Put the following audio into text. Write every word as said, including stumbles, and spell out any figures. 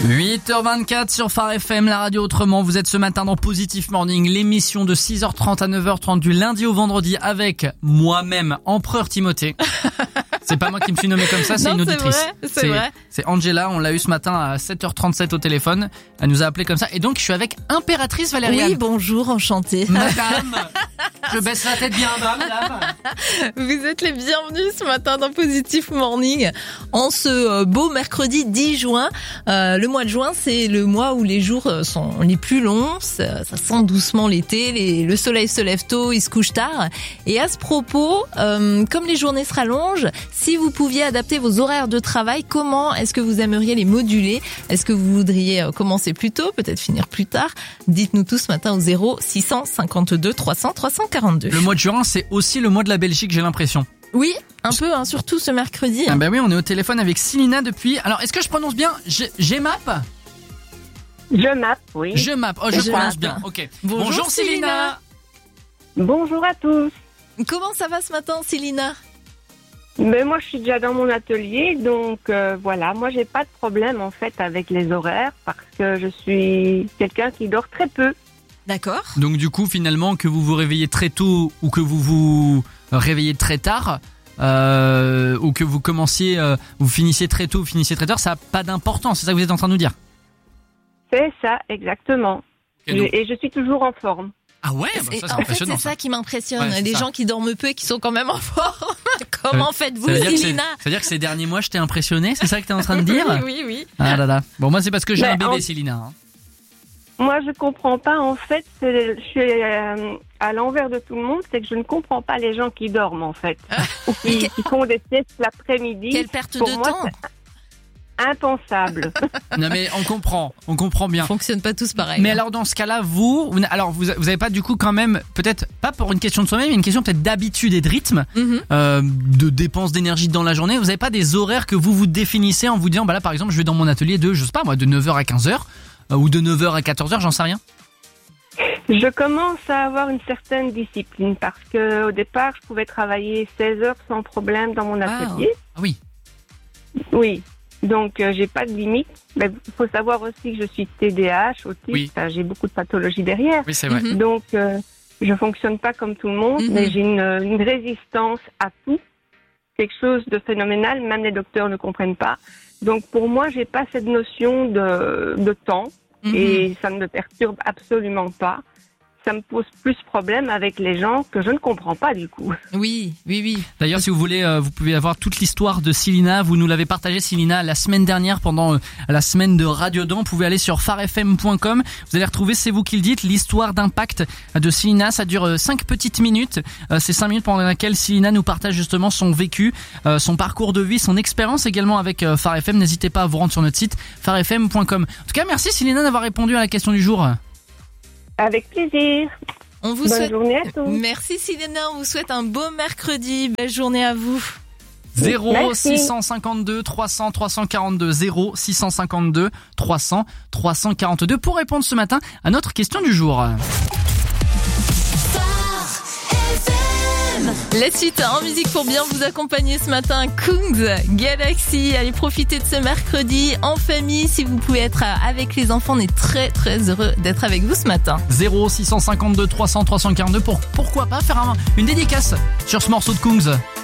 huit heures vingt-quatre sur Phare F M, la radio autrement. Vous êtes ce matin dans Positive Morning, l'émission de six heures trente à neuf heures trente du lundi au vendredi avec moi-même, Empereur Timothée. C'est pas moi qui me suis nommé comme ça, c'est non, une auditrice. C'est vrai, c'est, c'est vrai. C'est Angela, on l'a eu ce matin à sept heures trente-sept au téléphone. Elle nous a appelé comme ça. Et donc, je suis avec Impératrice Valériane. Oui, bonjour, enchantée. Madame, je baisse la tête bien bas, madame. Vous êtes les bienvenus ce matin dans Positive Morning. En ce beau mercredi dix juin. Euh, le mois de juin, c'est le mois où les jours sont les plus longs. Ça, ça sent doucement l'été. Les, le soleil se lève tôt, il se couche tard. Et à ce propos, euh, comme les journées se rallongent, si vous pouviez adapter vos horaires de travail, comment est-ce que vous aimeriez les moduler? Est-ce que vous voudriez commencer plus tôt, peut-être finir plus tard? Dites-nous tout ce matin au zéro six cent cinquante-deux trois cents trois cent quarante-deux. Le mois de juin, c'est aussi le mois de la Belgique, j'ai l'impression. Oui, un peu, hein, surtout ce mercredi. Ah bah oui, on est au téléphone avec Célina depuis... Alors, est-ce que je prononce bien G-Map? Je map, oui. Je map, oh je, Je prononce map. bien, ok. Bonjour, Bonjour Célina. Bonjour à tous. Comment ça va ce matin, Célina? Mais moi, je suis déjà dans mon atelier, donc euh, voilà. Moi, j'ai pas de problème en fait avec les horaires parce que je suis quelqu'un qui dort très peu. D'accord. Donc du coup, finalement, que vous vous réveillez très tôt ou que vous vous réveillez très tard, euh, ou que vous commenciez, euh, vous finissiez très tôt, vous finissiez très tard, ça n'a pas d'importance. C'est ça que vous êtes en train de nous dire? C'est ça, exactement. Et, donc... je, et je suis toujours en forme. Ah ouais, bah ça, c'est en impressionnant. fait, c'est ça, ça qui m'impressionne. Ouais, les ça. gens qui dorment peu et qui sont quand même en forme. Comment faites-vous, Célina? C'est-à-dire que ces derniers mois, je t'ai impressionné, c'est ça que tu es en train de dire? Oui, oui, oui. Ah là là. Bon, moi, c'est parce que j'ai Mais un bébé, en... Célina. Hein. Moi, je comprends pas. En fait, c'est, je suis euh, à l'envers de tout le monde. C'est que je ne comprends pas les gens qui dorment, en fait. Ou qui, qui font des siestes l'après-midi. Quelle perte Pour de moi, temps. C'est impensable. Non mais on comprend, on comprend bien. On fonctionne pas tous pareil. Mais hein. alors dans ce cas-là, vous, vous alors vous, vous avez pas du coup quand même, peut-être pas pour une question de sommeil, mais une question peut-être d'habitude et de rythme, Mm-hmm. euh, de dépenses d'énergie dans la journée. Vous avez pas des horaires que vous vous définissez en vous disant, bah là par exemple, je vais dans mon atelier de, je sais pas moi, de neuf heures à quinze heures euh, ou de neuf heures à quatorze heures, j'en sais rien. Je commence à avoir une certaine discipline parce que au départ, je pouvais travailler seize heures sans problème dans mon atelier. Ah oui. Oui. Donc, euh, j'ai pas de limite. Mais il faut savoir aussi que je suis T D A H, autiste. Oui. Enfin, j'ai beaucoup de pathologies derrière. Oui, c'est vrai. Mm-hmm. Donc, euh, je fonctionne pas comme tout le monde, Mm-hmm. mais j'ai une, une résistance à tout. Quelque chose de phénoménal. Même les docteurs ne comprennent pas. Donc, pour moi, j'ai pas cette notion de, de temps. Mm-hmm. Et ça ne me perturbe absolument pas. Ça me pose plus problème avec les gens que je ne comprends pas du coup. Oui, oui, oui. D'ailleurs, si vous voulez, euh, vous pouvez avoir toute l'histoire de Célina. Vous nous l'avez partagé, Célina, la semaine dernière pendant euh, la semaine de Radiodon. Vous pouvez aller sur phare f m point com. Vous allez retrouver, c'est vous qui le dites, l'histoire d'impact de Célina. Ça dure euh, cinq petites minutes. Euh, c'est cinq minutes pendant lesquelles Célina nous partage justement son vécu, euh, son parcours de vie, son expérience également avec euh, Phare F M. N'hésitez pas à vous rendre sur notre site phare f m point com. En tout cas, merci Célina d'avoir répondu à la question du jour. Avec plaisir. On vous Bonne souhaite... journée à tous. Merci, Célina. On vous souhaite un beau mercredi. Belle journée à vous. zéro six cent cinquante-deux trois cents trois cent quarante-deux zéro six cent cinquante-deux trois cents trois cent quarante-deux pour répondre ce matin à notre question du jour. La suite en musique pour bien vous accompagner ce matin, Kungs Galaxy. Allez profiter de ce mercredi en famille. Si vous pouvez être avec les enfants, on est très très heureux d'être avec vous ce matin. zéro six cent cinquante-deux trois cents trois cent quarante-deux pour pourquoi pas faire un, une dédicace sur ce morceau de Kungs.